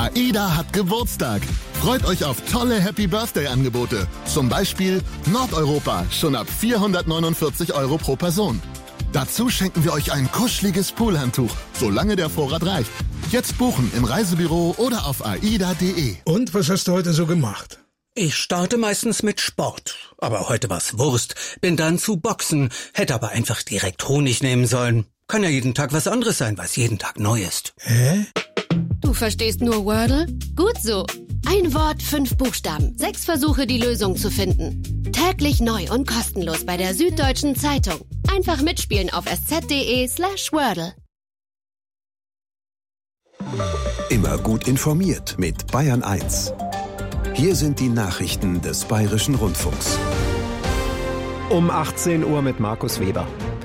AIDA hat Geburtstag. Freut euch auf tolle Happy-Birthday-Angebote. Zum Beispiel Nordeuropa, schon ab 449 € pro Person. Dazu schenken wir euch ein kuscheliges Poolhandtuch, solange der Vorrat reicht. Jetzt buchen im Reisebüro oder auf aida.de. Und was hast du heute so gemacht? Ich starte meistens mit Sport. Aber heute war's Wurst. Bin dann zu Boxen. Hätte aber einfach direkt Honig nehmen sollen. Kann ja jeden Tag was anderes sein, weil es jeden Tag neu ist. Hä? Du verstehst nur Wordle? Gut so. Ein Wort, 5 Buchstaben. 6 Versuche, die Lösung zu finden. Täglich neu und kostenlos bei der Süddeutschen Zeitung. Einfach mitspielen auf sz.de/Wordle. Immer gut informiert mit Bayern 1. Hier sind die Nachrichten des Bayerischen Rundfunks. Um 18 Uhr mit Markus Weber.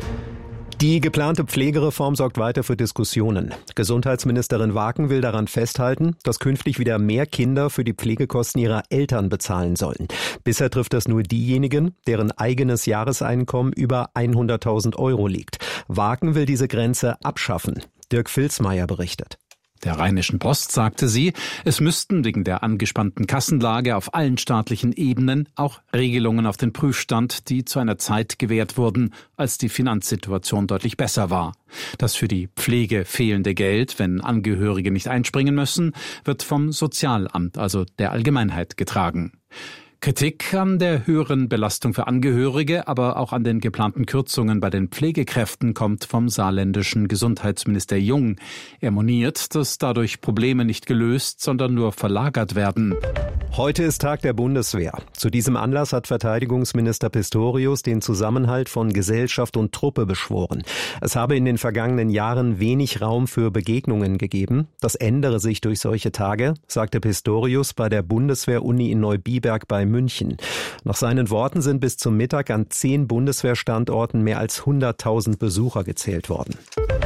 Die geplante Pflegereform sorgt weiter für Diskussionen. Gesundheitsministerin Waken will daran festhalten, dass künftig wieder mehr Kinder für die Pflegekosten ihrer Eltern bezahlen sollen. Bisher trifft das nur diejenigen, deren eigenes Jahreseinkommen über 100.000 € liegt. Waken will diese Grenze abschaffen. Dirk Filzmeier berichtet. Der Rheinischen Post sagte sie, es müssten wegen der angespannten Kassenlage auf allen staatlichen Ebenen auch Regelungen auf den Prüfstand, die zu einer Zeit gewährt wurden, als die Finanzsituation deutlich besser war. Das für die Pflege fehlende Geld, wenn Angehörige nicht einspringen müssen, wird vom Sozialamt, also der Allgemeinheit, getragen. Kritik an der höheren Belastung für Angehörige, aber auch an den geplanten Kürzungen bei den Pflegekräften kommt vom saarländischen Gesundheitsminister Jung. Er moniert, dass dadurch Probleme nicht gelöst, sondern nur verlagert werden. Heute ist Tag der Bundeswehr. Zu diesem Anlass hat Verteidigungsminister Pistorius den Zusammenhalt von Gesellschaft und Truppe beschworen. Es habe in den vergangenen Jahren wenig Raum für Begegnungen gegeben. Das ändere sich durch solche Tage, sagte Pistorius bei der Bundeswehr-Uni in Neubiberg bei München. Nach seinen Worten sind bis zum Mittag an 10 Bundeswehrstandorten mehr als 100.000 Besucher gezählt worden.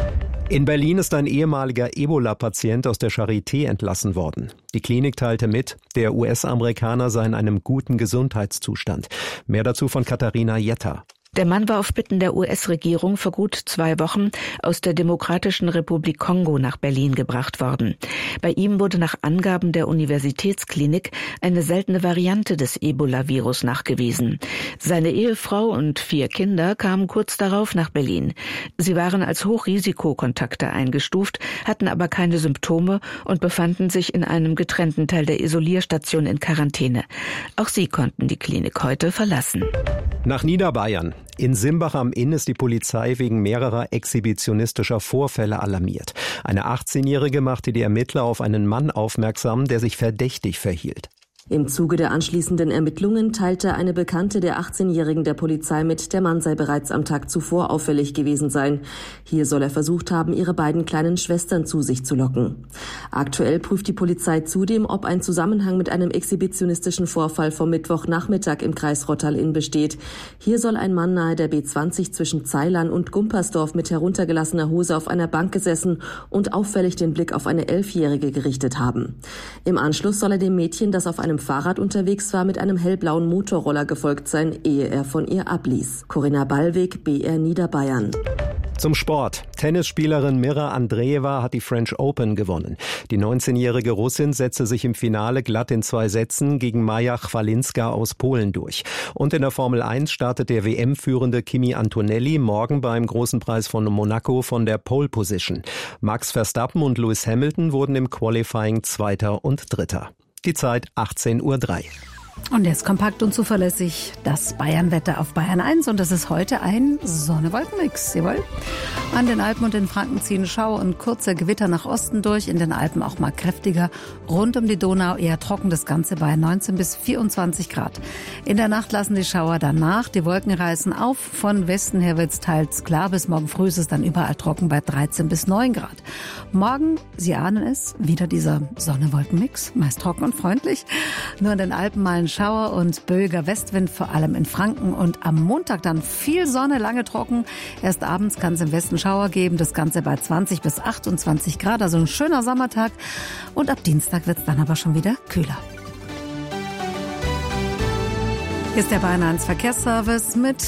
In Berlin ist ein ehemaliger Ebola-Patient aus der Charité entlassen worden. Die Klinik teilte mit, der US-Amerikaner sei in einem guten Gesundheitszustand. Mehr dazu von Katharina Jetter. Der Mann war auf Bitten der US-Regierung vor gut 2 Wochen aus der Demokratischen Republik Kongo nach Berlin gebracht worden. Bei ihm wurde nach Angaben der Universitätsklinik eine seltene Variante des Ebola-Virus nachgewiesen. Seine Ehefrau und 4 Kinder kamen kurz darauf nach Berlin. Sie waren als Hochrisikokontakte eingestuft, hatten aber keine Symptome und befanden sich in einem getrennten Teil der Isolierstation in Quarantäne. Auch sie konnten die Klinik heute verlassen. Nach Niederbayern. In Simbach am Inn ist die Polizei wegen mehrerer exhibitionistischer Vorfälle alarmiert. Eine 18-Jährige machte die Ermittler auf einen Mann aufmerksam, der sich verdächtig verhielt. Im Zuge der anschließenden Ermittlungen teilte eine Bekannte der 18-Jährigen der Polizei mit, der Mann sei bereits am Tag zuvor auffällig gewesen sein. Hier soll er versucht haben, ihre beiden kleinen Schwestern zu sich zu locken. Aktuell prüft die Polizei zudem, ob ein Zusammenhang mit einem exhibitionistischen Vorfall vom Mittwochnachmittag im Kreis Rottal-Inn besteht. Hier soll ein Mann nahe der B20 zwischen Zeilern und Gumpersdorf mit heruntergelassener Hose auf einer Bank gesessen und auffällig den Blick auf eine 11-Jährige gerichtet haben. Im Anschluss soll er dem Mädchen, das auf einem Fahrrad unterwegs war, mit einem hellblauen Motorroller gefolgt sein, ehe er von ihr abließ. Corinna Ballweg, BR Niederbayern. Zum Sport. Tennisspielerin Mira Andreeva hat die French Open gewonnen. Die 19-jährige Russin setzte sich im Finale glatt in 2 Sätzen gegen Maja Chwalinska aus Polen durch. Und in der Formel 1 startet der WM-führende Kimi Antonelli morgen beim Großen Preis von Monaco von der Pole Position. Max Verstappen und Lewis Hamilton wurden im Qualifying Zweiter und Dritter. Die Zeit 18:03 Uhr. Und jetzt kompakt und zuverlässig das Bayernwetter auf Bayern 1. Und das ist heute ein Sonne-Wolken-Mix. Jawohl. An den Alpen und in Franken ziehen Schauer und kurze Gewitter nach Osten durch. In den Alpen auch mal kräftiger. Rund um die Donau eher trocken. Das Ganze bei 19 bis 24 Grad. In der Nacht lassen die Schauer dann nach. Die Wolken reißen auf. Von Westen her wird es teils klar. Bis morgen früh ist es dann überall trocken bei 13 bis 9 Grad. Morgen, Sie ahnen es, wieder dieser Sonne-Wolken-Mix. Meist trocken und freundlich. Nur in den Alpen mal ein Schauer und böiger Westwind, vor allem in Franken. Und am Montag dann viel Sonne, lange trocken. Erst abends kann es im Westen Schauer geben. Das Ganze bei 20 bis 28 Grad. Also ein schöner Sommertag. Und ab Dienstag wird es dann aber schon wieder kühler. Hier ist der Bayern 1 Verkehrsservice mit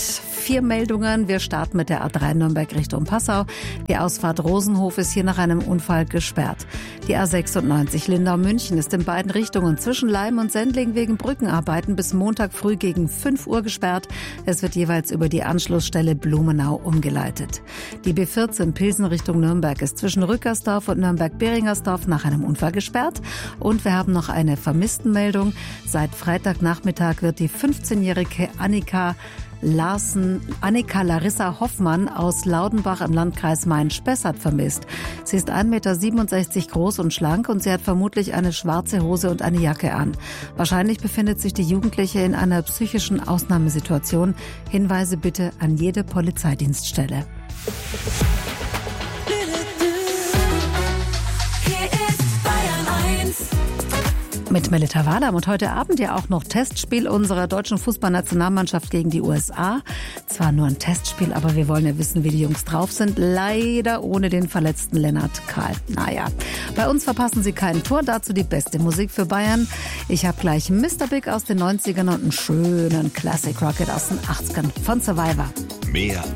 4 Meldungen. Wir starten mit der A3 Nürnberg Richtung Passau. Die Ausfahrt Rosenhof ist hier nach einem Unfall gesperrt. Die A96 Lindau-München ist in beiden Richtungen zwischen Leim und Sendling wegen Brückenarbeiten bis Montag früh gegen 5 Uhr gesperrt. Es wird jeweils über die Anschlussstelle Blumenau umgeleitet. Die B14 Pilsen Richtung Nürnberg ist zwischen Rückersdorf und Nürnberg-Behringersdorf nach einem Unfall gesperrt. Und wir haben noch eine Vermisstenmeldung. Seit Freitagnachmittag wird die 15-jährige Annika Larissa Hoffmann aus Laudenbach im Landkreis Main-Spessart vermisst. Sie ist 1,67 Meter groß und schlank und sie hat vermutlich eine schwarze Hose und eine Jacke an. Wahrscheinlich befindet sich die Jugendliche in einer psychischen Ausnahmesituation. Hinweise bitte an jede Polizeidienststelle. Mit Melita Wadam und heute Abend ja auch noch Testspiel unserer deutschen Fußballnationalmannschaft gegen die USA. Zwar nur ein Testspiel, aber wir wollen ja wissen, wie die Jungs drauf sind. Leider ohne den verletzten Lennart Kahl. Naja, bei uns verpassen sie kein Tor, dazu die beste Musik für Bayern. Ich habe gleich Mr. Big aus den 90ern und einen schönen Classic Rocket aus den 80ern von Survivor. Mehr